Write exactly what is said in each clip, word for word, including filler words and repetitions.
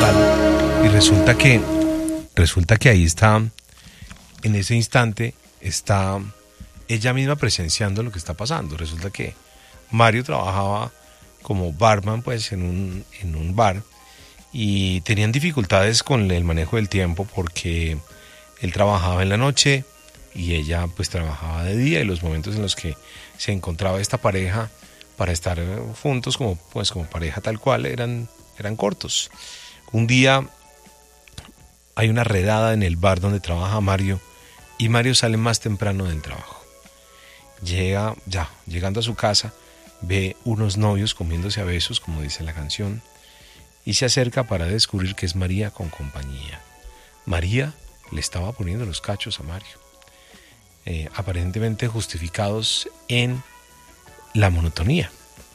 total. Y resulta que, resulta que ahí está, en ese instante, está ella misma presenciando lo que está pasando. Resulta que Mario trabajaba como barman, pues, en un, en un bar, y tenían dificultades con el manejo del tiempo porque él trabajaba en la noche y ella pues trabajaba de día, y los momentos en los que se encontraba esta pareja para estar juntos como pues como pareja tal cual eran, eran cortos. Un día hay una redada en el bar donde trabaja Mario y Mario sale más temprano del trabajo. Llega, ya, llegando a su casa, ve unos novios comiéndose a besos, como dice la canción, y se acerca para descubrir que es María con compañía. María le estaba poniendo los cachos a Mario, eh, aparentemente justificados en la monotonía.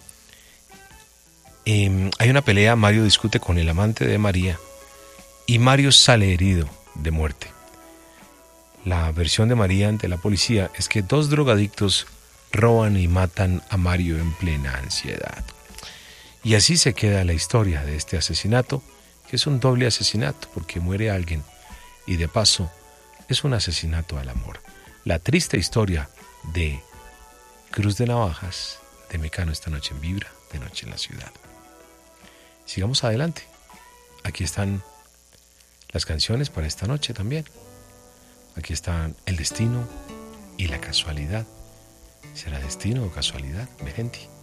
Eh, hay una pelea, Mario discute con el amante de María y Mario sale herido de muerte. La versión de María ante la policía es que dos drogadictos roban y matan a Mario en plena ansiedad. Y así se queda la historia de este asesinato, que es un doble asesinato porque muere alguien y de paso es un asesinato al amor. La triste historia de Cruz de Navajas, de Mecano, esta noche en Vibra, de Noche en la Ciudad. Sigamos adelante. Aquí están las canciones para esta noche también. Aquí están El Destino y La Casualidad. ¿Será destino o casualidad, mi gente?